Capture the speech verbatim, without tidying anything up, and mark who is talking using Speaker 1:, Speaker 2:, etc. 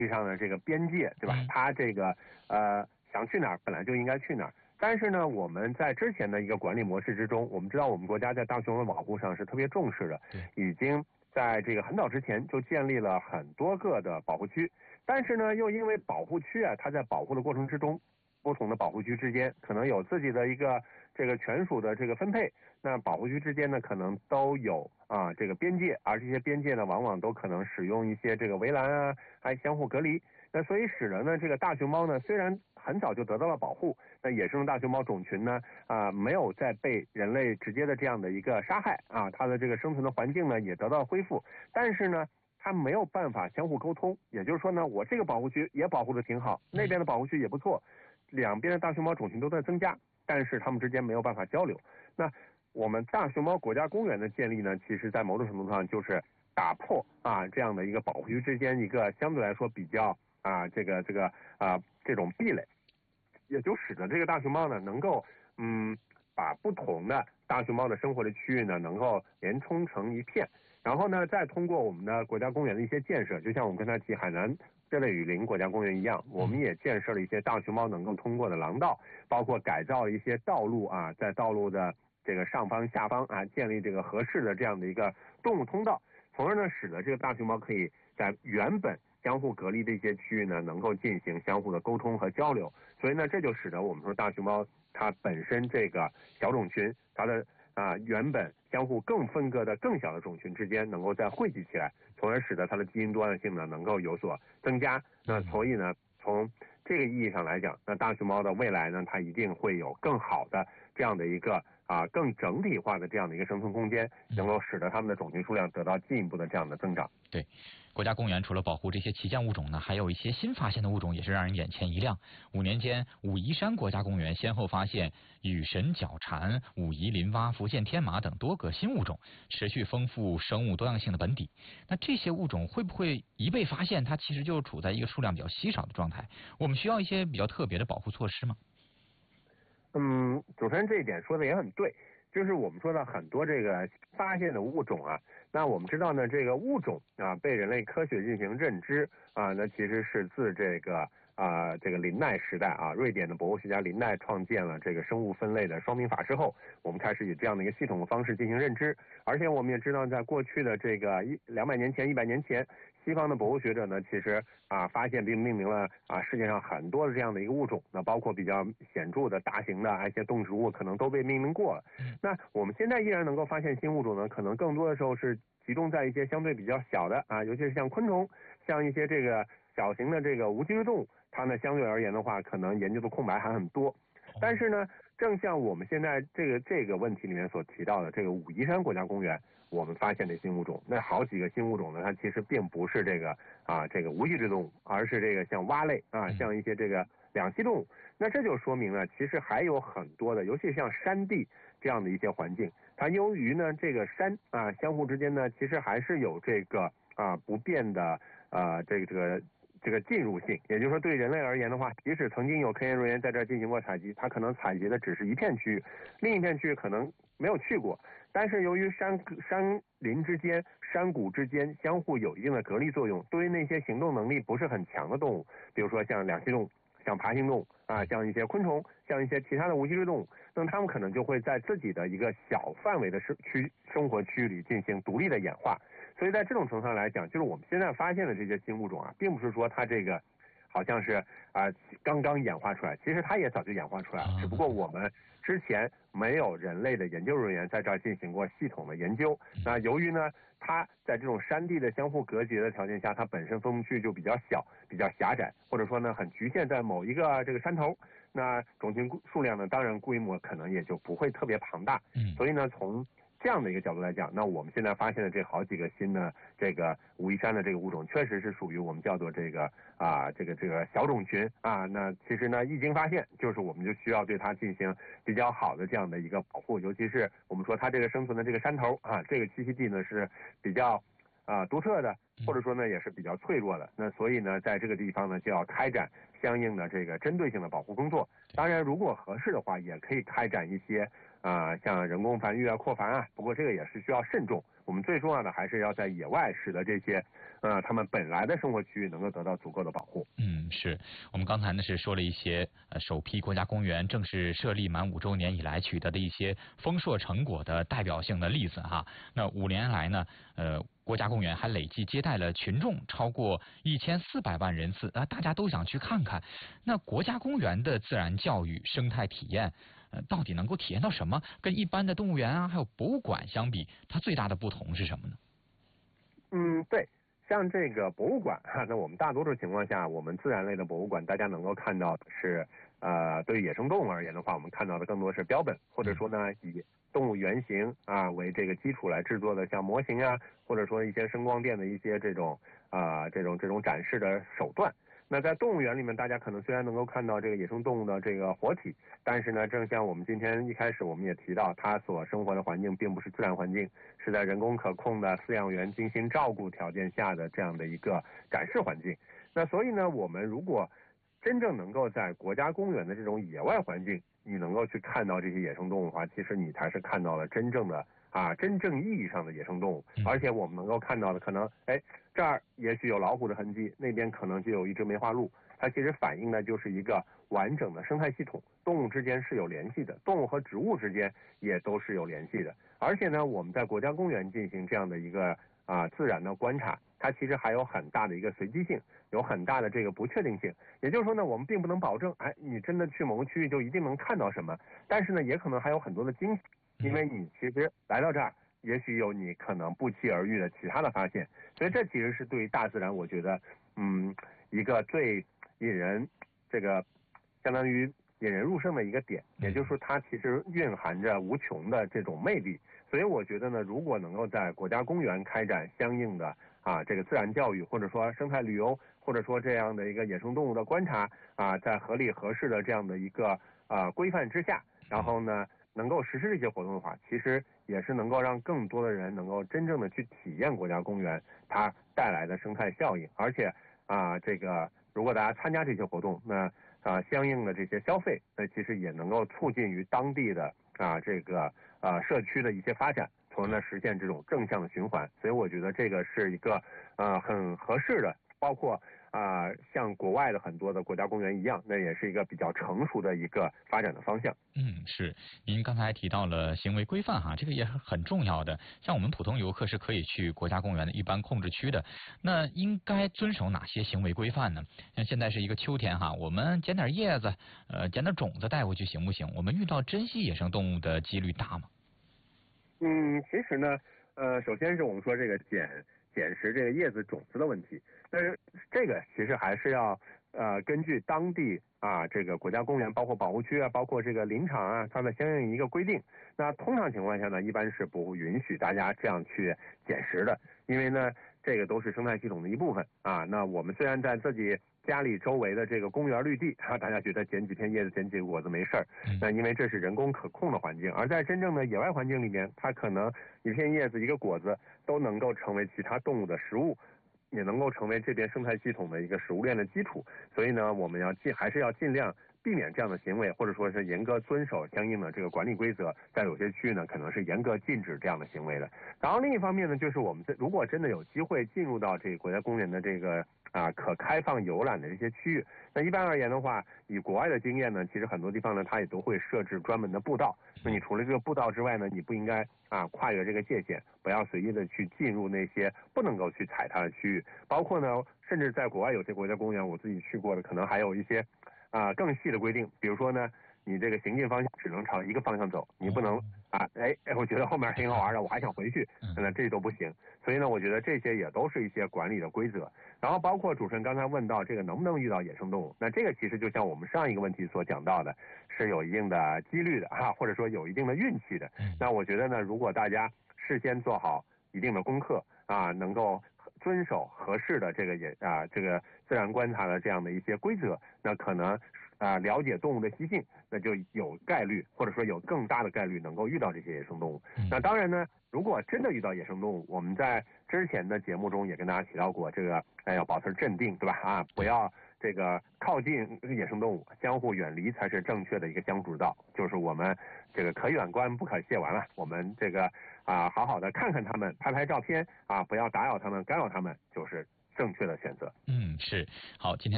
Speaker 1: 上的这个边界，对吧？它这个呃想去哪儿本来就应该去哪儿。但是呢，我们在之前的一个管理模式之中，我们知道我们国家在大熊猫保护上是特别重视的，已经在这个很早之前就建立了很多个的保护区。但是呢，又因为保护区啊，它在保护的过程之中，不同的保护区之间可能有自己的一个这个权属的这个分配，那保护区之间呢可能都有啊这个边界，而这些边界呢往往都可能使用一些这个围栏啊，还相互隔离。那所以使得呢这个大熊猫呢虽然很早就得到了保护，那野生大熊猫种群呢啊没有再被人类直接的这样的一个杀害啊，它的这个生存的环境呢也得到恢复，但是呢它没有办法相互沟通，也就是说呢我这个保护区也保护的挺好，那边的保护区也不错，两边的大熊猫种群都在增加，但是它们之间没有办法交流。那我们大熊猫国家公园的建立呢，其实在某种程度上就是打破啊这样的一个保护区之间一个相对来说比较啊这个这个啊这种壁垒，也就使得这个大熊猫呢能够嗯把不同的大熊猫的生活的区域呢能够连冲成一片，然后呢再通过我们的国家公园的一些建设，就像我们刚才提海南这类雨林国家公园一样，我们也建设了一些大熊猫能够通过的廊道，包括改造一些道路啊，在道路的这个上方下方啊建立这个合适的这样的一个动物通道，从而呢使得这个大熊猫可以在原本相互隔离的一些区域呢能够进行相互的沟通和交流，所以呢这就使得我们说大熊猫它本身这个小种群它的啊原本相互更分割的更小的种群之间能够再汇集起来，从而使得它的基因多样性呢能够有所增加。那所以呢从这个意义上来讲，那大熊猫的未来呢它一定会有更好的这样的一个啊更整体化的这样的一个生存空间，能够使得它们的种群数量得到进一步的这样的增长。
Speaker 2: 对，国家公园除了保护这些旗舰物种呢，还有一些新发现的物种也是让人眼前一亮。五年间，武夷山国家公园先后发现羽神角蝉、武夷林蛙、福建天马等多个新物种，持续丰富生物多样性的本底。那这些物种会不会一被发现，它其实就处在一个数量比较稀少的状态？我们需要一些比较特别的保护措施吗？
Speaker 1: 嗯，主持人这一点说的也很对，就是我们说的很多这个发现的物种啊，那我们知道呢，这个物种啊被人类科学进行认知啊，那其实是自这个啊这个林奈时代啊，瑞典的博物学家林奈创建了这个生物分类的双明法之后，我们开始以这样的一个系统的方式进行认知，而且我们也知道，在过去的这个一两百年前、一百年前。西方的博物学者呢，其实啊发现并命名了啊世界上很多的这样的一个物种，那包括比较显著的大型的一些动植物，可能都被命名过了。那我们现在依然能够发现新物种呢，可能更多的时候是集中在一些相对比较小的啊，尤其是像昆虫，像一些这个小型的这个无脊椎动物，它呢相对而言的话，可能研究的空白还很多。但是呢，正像我们现在这个这个问题里面所提到的，这个武夷山国家公园，我们发现的新物种，那好几个新物种呢，它其实并不是这个啊这个无脊椎动物，而是这个像蛙类啊，像一些这个两栖动物。那这就说明了，其实还有很多的，尤其像山地这样的一些环境，它由于呢这个山啊相互之间呢，其实还是有这个啊不变的啊这个这个。这个进入性，也就是说对人类而言的话，即使曾经有科研人员在这儿进行过采集，他可能采集的只是一片区域，另一片区域可能没有去过，但是由于山山林之间、山谷之间相互有一定的隔离作用，对于那些行动能力不是很强的动物，比如说像两栖动物、像爬行动物啊，像一些昆虫、像一些其他的无脊椎动物，那么它们可能就会在自己的一个小范围的生区生活区域里进行独立的演化。所以在这种程度上来讲，就是我们现在发现的这些新物种啊，并不是说它这个好像是啊、呃、刚刚演化出来，其实它也早就演化出来了，只不过我们之前没有人类的研究人员在这儿进行过系统的研究。那由于呢，它在这种山地的相互隔绝的条件下，它本身分布区就比较小、比较狭窄，或者说呢很局限在某一个这个山头，那种群数量呢，当然规模可能也就不会特别庞大。所以呢，从这样的一个角度来讲，那我们现在发现的这好几个新的这个武夷山的这个物种，确实是属于我们叫做这个啊这个这个小种群啊。那其实呢，一经发现，就是我们就需要对它进行比较好的这样的一个保护，尤其是我们说它这个生存的这个山头啊，这个栖息地呢是比较啊独特的，或者说呢也是比较脆弱的。那所以呢，在这个地方呢就要开展相应的这个针对性的保护工作。当然，如果合适的话，也可以开展一些。啊、呃，像人工繁育啊、扩繁啊，不过这个也是需要慎重。我我们最重要的还是要在野外使得这些呃他们本来的生活区域能够得到足够的保护。
Speaker 2: 嗯，是我们刚才呢是说了一些呃首批国家公园正式设立满五周年以来取得的一些丰硕成果的代表性的例子哈。那五年来呢，呃。国家公园还累计接待了群众超过一千四百万人次啊，大家都想去看看。那国家公园的自然教育、生态体验，呃，到底能够体验到什么？跟一般的动物园啊，还有博物馆相比，它最大的不同是什么呢？
Speaker 1: 嗯，对，像这个博物馆哈，那我们大多数情况下，我们自然类的博物馆，大家能够看到的是，呃，对于野生动物而言的话，我们看到的更多是标本，或者说呢以动物原型啊为这个基础来制作的，像模型啊，或者说一些声光电的一些这种啊、呃、这种这种展示的手段。那在动物园里面，大家可能虽然能够看到这个野生动物的这个活体，但是呢，正像我们今天一开始我们也提到，它所生活的环境并不是自然环境，是在人工可控的饲养员精心照顾条件下的这样的一个展示环境。那所以呢，我们如果真正能够在国家公园的这种野外环境，你能够去看到这些野生动物的话，其实你才是看到了真正的啊，真正意义上的野生动物。而且我们能够看到的，可能哎这儿也许有老虎的痕迹，那边可能就有一只梅花鹿，它其实反映的就是一个完整的生态系统，动物之间是有联系的，动物和植物之间也都是有联系的。而且呢，我们在国家公园进行这样的一个啊自然的观察，它其实还有很大的一个随机性，有很大的这个不确定性。也就是说呢，我们并不能保证，哎，你真的去某个区域就一定能看到什么，但是呢，也可能还有很多的惊喜，因为你其实来到这儿，也许有你可能不期而遇的其他的发现。所以这其实是对于大自然，我觉得，嗯，一个最引人这个相当于引人入胜的一个点，也就是说它其实蕴含着无穷的这种魅力。所以我觉得呢，如果能够在国家公园开展相应的啊这个自然教育，或者说生态旅游，或者说这样的一个野生动物的观察啊，在合理合适的这样的一个啊规范之下，然后呢能够实施这些活动的话，其实也是能够让更多的人能够真正的去体验国家公园它带来的生态效应。而且啊这个如果大家参加这些活动，那啊相应的这些消费，那其实也能够促进于当地的啊这个啊社区的一些发展，从而呢实现这种正向的循环。所以我觉得这个是一个呃很合适的，包括啊、呃、像国外的很多的国家公园一样，那也是一个比较成熟的一个发展的方向。
Speaker 2: 嗯，是。您刚才提到了行为规范哈，这个也是很重要的。像我们普通游客是可以去国家公园的一般控制区的，那应该遵守哪些行为规范呢？像现在是一个秋天哈，我们捡点叶子，呃，捡点种子带回去行不行？我们遇到珍稀野生动物的几率大吗？
Speaker 1: 嗯，其实呢，呃，首先是我们说这个捡捡拾这个叶子种子的问题，但是这个其实还是要呃根据当地啊这个国家公园，包括保护区啊，包括这个林场啊，它的相应一个规定。那通常情况下呢，一般是不允许大家这样去捡拾的，因为呢这个都是生态系统的一部分啊。那我们虽然在自己家里周围的这个公园绿地啊，大家觉得捡几片叶子、捡几个果子没事儿，那因为这是人工可控的环境。而在真正的野外环境里面，它可能一片叶子、一个果子都能够成为其他动物的食物，也能够成为这边生态系统的一个食物链的基础。所以呢，我们要尽还是要尽量避免这样的行为，或者说是严格遵守相应的这个管理规则。在有些区域呢，可能是严格禁止这样的行为的。然后另一方面呢，就是我们如果真的有机会进入到这个国家公园的这个啊可开放游览的这些区域，那一般而言的话，以国外的经验呢，其实很多地方呢，它也都会设置专门的步道。那你除了这个步道之外呢，你不应该啊跨越这个界限，不要随意的去进入那些不能够去踩踏的区域。包括呢，甚至在国外有些国家公园，我自己去过的，可能还有一些啊更细的规定，比如说呢，你这个行进方向只能朝一个方向走，你不能啊，哎，我觉得后面挺好玩的，我还想回去，那这都不行。所以呢，我觉得这些也都是一些管理的规则。然后包括主持人刚才问到这个能不能遇到野生动物，那这个其实就像我们上一个问题所讲到的，是有一定的几率的啊，或者说有一定的运气的。那我觉得呢，如果大家事先做好一定的功课啊，能够遵守合适的这个也啊这个自然观察的这样的一些规则，那可能啊了解动物的习性，那就有概率或者说有更大的概率能够遇到这些野生动物。那当然呢，如果真的遇到野生动物，我们在之前的节目中也跟大家提到过，这个哎要保持镇定，对吧？啊，不要这个靠近野生动物，相互远离才是正确的一个相处之道。就是我们这个可远观不可亵玩了，我们这个啊好好的看看它们，拍拍照片啊，不要打扰它们，干扰它们，就是正确的选择。
Speaker 2: 嗯，是好，今天。